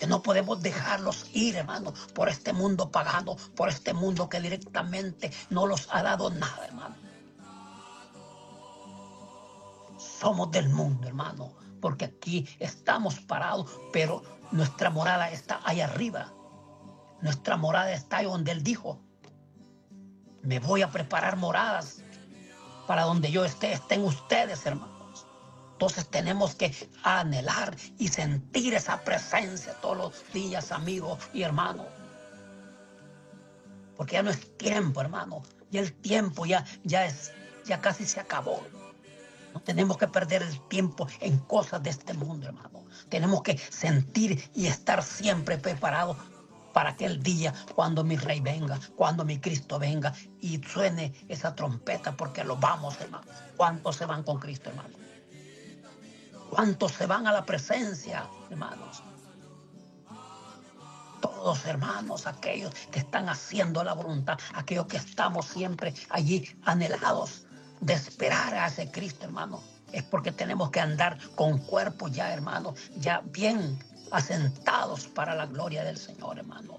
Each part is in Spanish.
Que no podemos dejarlos ir, hermano, por este mundo pagano, por este mundo que directamente no los ha dado nada, hermano. Somos del mundo, hermano, porque aquí estamos parados, pero nuestra morada está ahí arriba. Nuestra morada está ahí donde Él dijo: me voy a preparar moradas para donde yo esté, estén ustedes, hermanos. Entonces tenemos que anhelar y sentir esa presencia todos los días, amigos y hermanos. Porque ya no es tiempo, hermano. Ya el tiempo ya casi se acabó. No tenemos que perder el tiempo en cosas de este mundo, hermano. Tenemos que sentir y estar siempre preparados para aquel día cuando mi Rey venga, cuando mi Cristo venga y suene esa trompeta, porque lo vamos, hermano. ¿Cuántos se van con Cristo, hermano? ¿Cuántos se van a la presencia, hermanos? Todos, hermanos, aquellos que están haciendo la voluntad, aquellos que estamos siempre allí anhelados de esperar a ese Cristo, hermano. Es porque tenemos que andar con cuerpo ya, hermano, ya bien asentados para la gloria del Señor, hermano.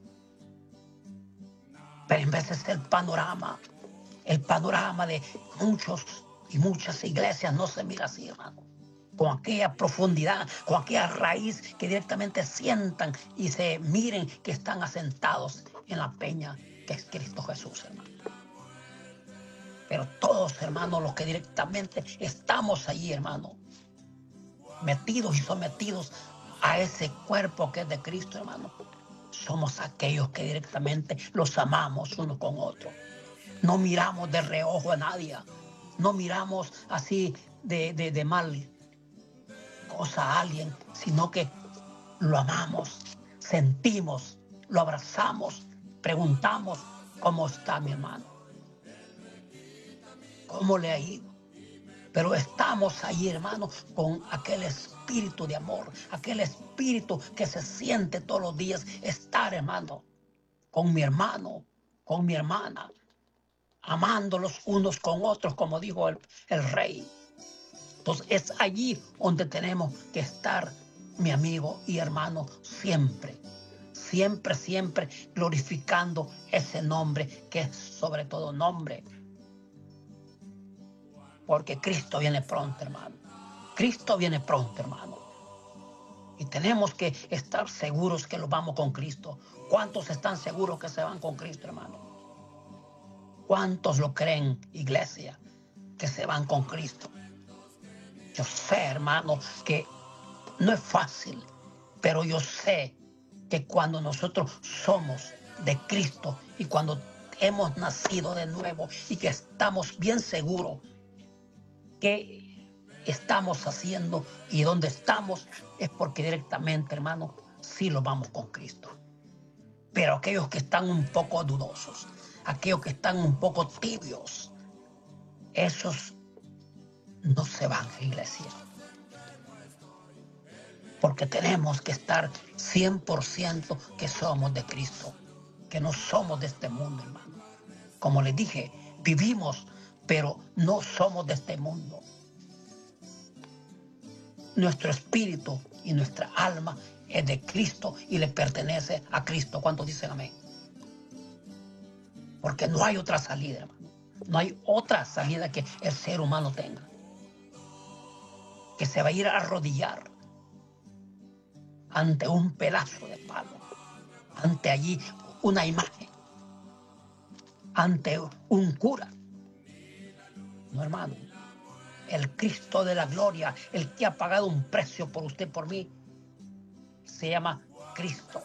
Pero en vez es el panorama de muchos y muchas iglesias no se mira así, hermano. Con aquella profundidad, con aquella raíz que directamente sientan y se miren que están asentados en la peña que es Cristo Jesús, hermano. Pero todos, hermanos, los que directamente estamos allí, hermano, metidos y sometidos a ese cuerpo que es de Cristo, hermano, somos aquellos que directamente los amamos uno con otro. No miramos de reojo a nadie, no miramos así de mal cosa a alguien, sino que lo amamos, sentimos, lo abrazamos, preguntamos: ¿cómo está mi hermano? ¿Cómo le ha ido? Pero estamos ahí, hermano, con aquel espíritu de amor, aquel espíritu que se siente todos los días estar, hermano, con mi hermano, con mi hermana, amándolos unos con otros, como dijo el Rey. Entonces es allí donde tenemos que estar, mi amigo y hermano, siempre, siempre, siempre glorificando ese nombre que es sobre todo nombre. Porque Cristo viene pronto, hermano. Cristo viene pronto, hermano. Y tenemos que estar seguros que lo vamos con Cristo. ¿Cuántos están seguros que se van con Cristo, hermano? ¿Cuántos lo creen, iglesia, que se van con Cristo? Yo sé, hermano, que no es fácil, pero yo sé que cuando nosotros somos de Cristo y cuando hemos nacido de nuevo y que estamos bien seguros que estamos haciendo y donde estamos, es porque directamente, hermano, sí lo vamos con Cristo. Pero aquellos que están un poco dudosos, aquellos que están un poco tibios, esos no se van, iglesia. Porque tenemos que estar 100% que somos de Cristo, que no somos de este mundo, hermano. Como les dije, vivimos, pero no somos de este mundo. Nuestro espíritu y nuestra alma es de Cristo y le pertenece a Cristo. ¿Cuántos dicen amén? Porque no hay otra salida, hermano. No hay otra salida que el ser humano tenga. Que se va a ir a arrodillar ante un pedazo de palo, ante allí una imagen, ante un cura. No, hermano. El Cristo de la gloria, el que ha pagado un precio por usted, por mí, se llama Cristo.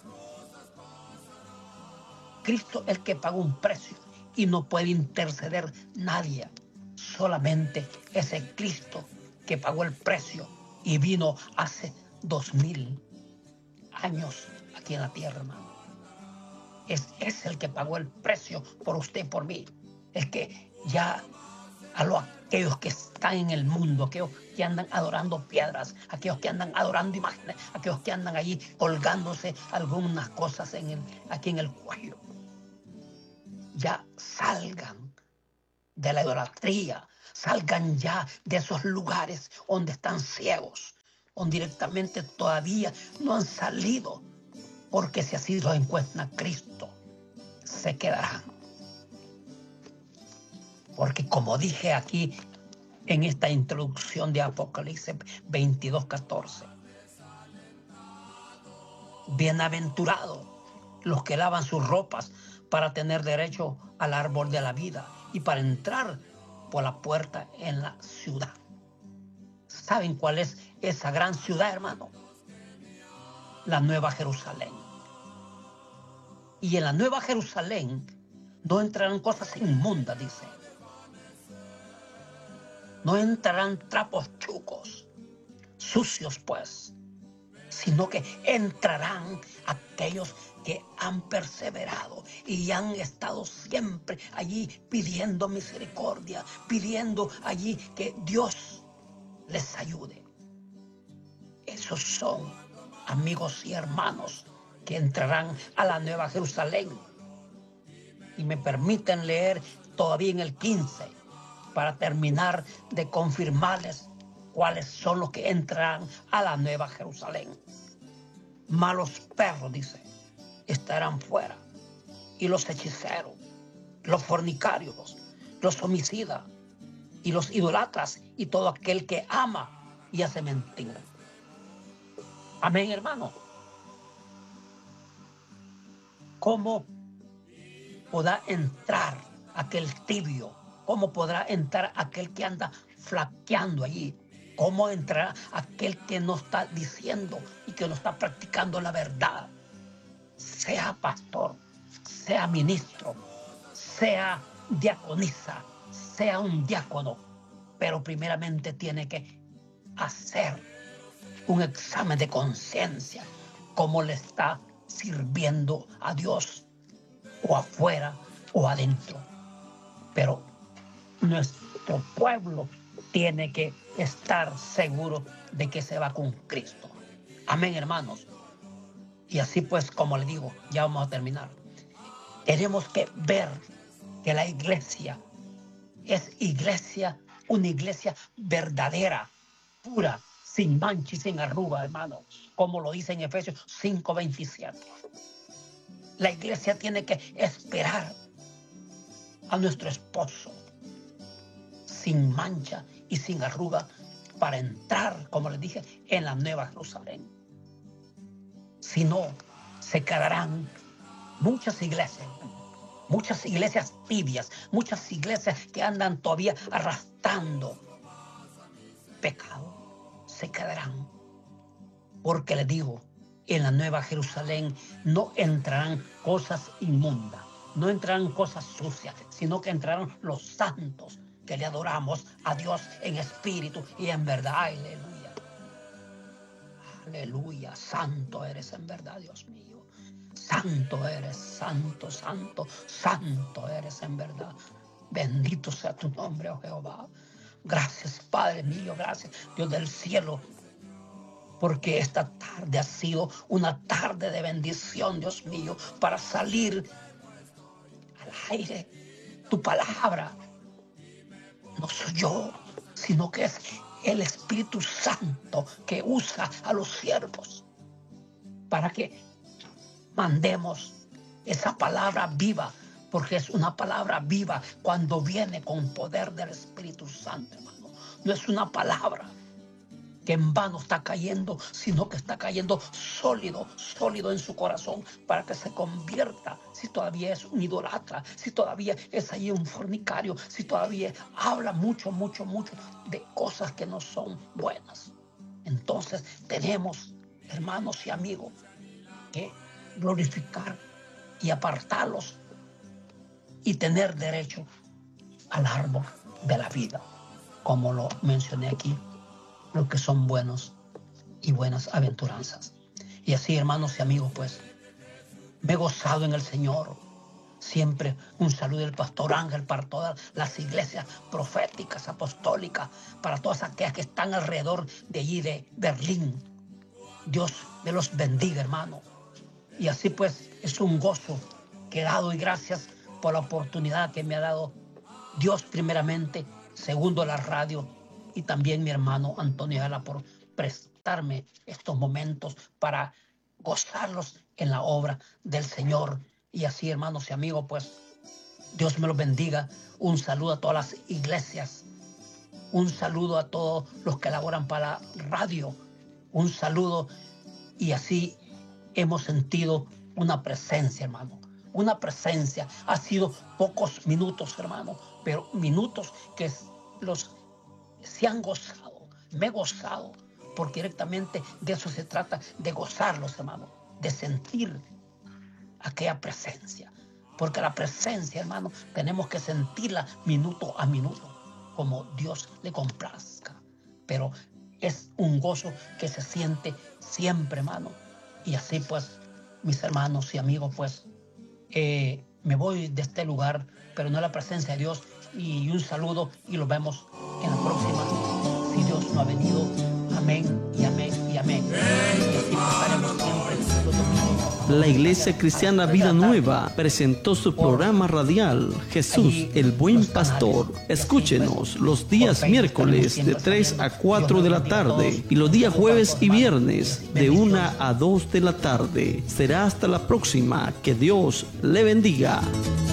Cristo es el que pagó un precio y no puede interceder nadie. Solamente ese Cristo que pagó el precio y vino hace 2000 años aquí en la tierra, hermano. Es el que pagó el precio por usted y por mí. El que ya aquellos que están en el mundo, aquellos que andan adorando piedras, aquellos que andan adorando imágenes, aquellos que andan allí colgándose algunas cosas aquí en el cuello, ya salgan de la idolatría, salgan ya de esos lugares donde están ciegos, o directamente todavía no han salido, porque si así los encuentra Cristo, se quedarán. Porque como dije aquí en esta introducción de Apocalipsis 22:14, bienaventurados los que lavan sus ropas para tener derecho al árbol de la vida y para entrar por la puerta en la ciudad. ¿Saben cuál es esa gran ciudad, hermano? La Nueva Jerusalén. Y en la Nueva Jerusalén no entrarán cosas inmundas, dice. No entrarán trapos chucos, sucios pues, sino que entrarán aquellos que han perseverado y han estado siempre allí pidiendo misericordia, pidiendo allí que Dios les ayude. Esos son amigos y hermanos que entrarán a la Nueva Jerusalén. Y me permiten leer todavía en el 15 para terminar de confirmarles cuáles son los que entrarán a la Nueva Jerusalén. Malos perros, dice, estarán fuera, y los hechiceros, los fornicarios, los homicidas, y los idolatras, y todo aquel que ama y hace mentira. Amén, hermano. ¿Cómo podrá entrar aquel tibio? ¿Cómo podrá entrar aquel que anda flaqueando allí? ¿Cómo entrará aquel que no está diciendo y que no está practicando la verdad? Sea pastor, sea ministro, sea diaconisa, sea un diácono, pero primeramente tiene que hacer un examen de conciencia, cómo le está sirviendo a Dios, o afuera o adentro. Pero nuestro pueblo tiene que estar seguro de que se va con Cristo. Amén, hermanos. Y así pues, como le digo, ya vamos a terminar. Tenemos que ver que la iglesia es una iglesia verdadera, pura, sin mancha y sin arruga, hermano, como lo dice en Efesios 5:27. La iglesia tiene que esperar a nuestro esposo sin mancha y sin arruga para entrar, como les dije, en la Nueva Jerusalén. Si no, se quedarán muchas iglesias tibias, muchas iglesias que andan todavía arrastrando pecado. Se quedarán. Porque les digo, en la Nueva Jerusalén no entrarán cosas inmundas, no entrarán cosas sucias, sino que entrarán los santos que le adoramos a Dios en espíritu y en verdad. Aleluya. Aleluya. Santo eres en verdad, Dios mío. Santo eres, santo, santo, santo eres en verdad. Bendito sea tu nombre, oh Jehová. Gracias, Padre mío, gracias, Dios del cielo, porque esta tarde ha sido una tarde de bendición, Dios mío, para salir al aire. Tu palabra no soy yo, sino que es el Espíritu Santo que usa a los siervos para que mandemos esa palabra viva, porque es una palabra viva cuando viene con poder del Espíritu Santo, hermano. No es una palabra que en vano está cayendo, sino que está cayendo sólido en su corazón para que se convierta. Si todavía es un idólatra, si todavía es ahí un fornicario, si todavía habla mucho de cosas que no son buenas. Entonces tenemos, hermanos y amigos, que glorificar y apartarlos y tener derecho al árbol de la vida, como lo mencioné aquí, los que son buenos y buenas aventuranzas. Y así, hermanos y amigos, pues, me he gozado en el Señor. Siempre un saludo del pastor Ángel para todas las iglesias proféticas, apostólicas, para todas aquellas que están alrededor de allí, de Berlín. Dios me los bendiga, hermano. Y así pues, es un gozo que he dado, y gracias por la oportunidad que me ha dado Dios primeramente, segundo la radio, y también mi hermano Antonio Ayala por apartarme estos momentos para gozarlos en la obra del Señor. Y así, hermanos y amigos, pues Dios me los bendiga. Un saludo a todas las iglesias. Un saludo a todos los que laboran para la radio. Un saludo. Y así hemos sentido una presencia, hermano. Una presencia. Ha sido pocos minutos, hermano, pero minutos que se han gozado. Me he gozado, porque directamente de eso se trata, de gozarlos, hermano, de sentir aquella presencia. Porque la presencia, hermano, tenemos que sentirla minuto a minuto, como Dios le complazca. Pero es un gozo que se siente siempre, hermano. Y así pues, mis hermanos y amigos, pues, me voy de este lugar, pero no en la presencia de Dios. Y un saludo y los vemos en la próxima, si Dios no ha venido. Amén y amén y amén. Y así estaremos siempre los domingos. La Iglesia Cristiana Vida Nueva presentó su programa radial Jesús el Buen Pastor. Escúchenos los días miércoles de 3 a 4 de la tarde y los días jueves y viernes de 1 a 2 de la tarde. Será hasta la próxima. Que Dios le bendiga.